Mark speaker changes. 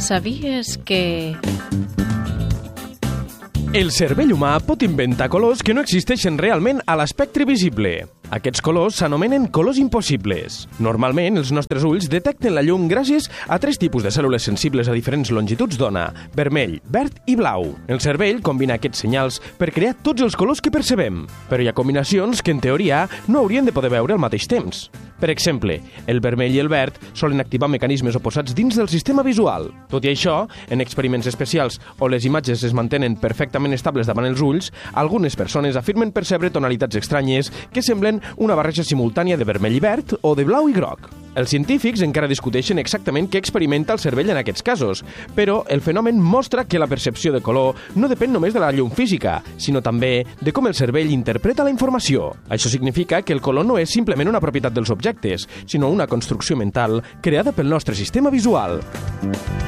Speaker 1: Sabies que...
Speaker 2: El cervell humà pot inventar colors que no existeixen realment a l'espectre visible. Aquests colors s'anomenen colors impossibles. Normalment, els nostres ulls detecten la llum gràcies a 3 tipus de cèl·lules sensibles a diferents longituds d'ona: vermell, verd i blau. El cervell combina aquests senyals per crear tots els colors que percebem, però hi ha combinacions que, en teoria, no haurien de poder veure al mateix temps. Per exemple, el vermell i el verd solen activar mecanismes oposats dins del sistema visual. Tot i això, en experiments especials on les imatges es mantenen perfectament estables davant els ulls, algunes persones afirmen percebre tonalitats estranyes que semblen una barreja simultània de vermell i verd o de blau i groc. Els científics encara discuteixen exactament què experimenta el cervell en aquests casos, però el fenomen mostra que la percepció de color no depèn només de la llum física, sinó també de com el cervell interpreta la informació. Això significa que el color no és simplement una propietat dels objectes, sinó una construcció mental creada pel nostre sistema visual.